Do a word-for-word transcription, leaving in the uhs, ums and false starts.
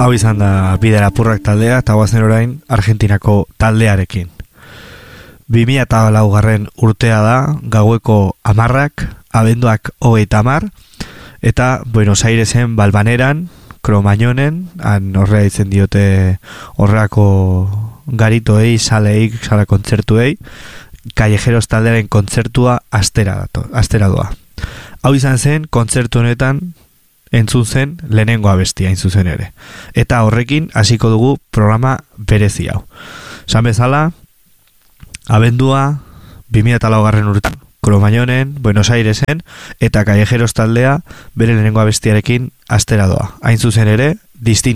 Hau izan da Bide Lapurrak taldea, eta guazen orain Argentinako taldearekin. bi mila laugarren urtea da, gaueko amarrak, abenduak hogeita hamar, eta Buenos Airesen Balbaneran, Kromañonen, han horrea itzen diote horreako garitoei, saleik, sala kontzertuei, Callejeros taldearen kontzertua astera, dato, astera doa. Hau izan zen, kontzertu honetan entzun zen lehenengo abestia hain zuzen ere. Eta horrekin hasiko dugu programa berezi hau. Esan bezala, abendua bi mila laugarren urtean Kromañonen, Buenos Airesen eta Callejeros taldea bere lehenengo abestiarekin astera doa. Hain zuzen ere, distinto